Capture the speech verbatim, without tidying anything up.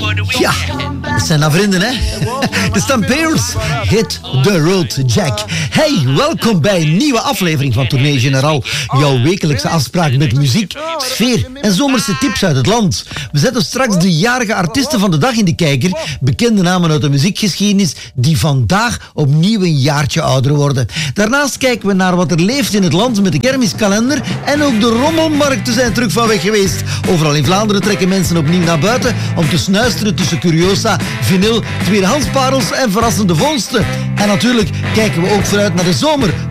Ja, dat zijn dan vrienden, hè? De Stampeders, Hit the Road Jack. Hey, welkom bij een nieuwe aflevering van Tournee Generaal. Jouw wekelijkse afspraak met muziek, sfeer en zomerse tips uit het land. We zetten straks de jarige artiesten van de dag in de kijker. Bekende namen uit de muziekgeschiedenis die vandaag opnieuw een jaartje ouder worden. Daarnaast kijken we naar wat er leeft in het land met de kermiskalender. En ook de rommelmarkten zijn terug van weg geweest. Overal in Vlaanderen trekken mensen opnieuw naar buiten om te snuisteren tussen curiosa, vinyl, tweedehandsparels en verrassende vondsten. En natuurlijk kijken we ook vooruit naar de zomer.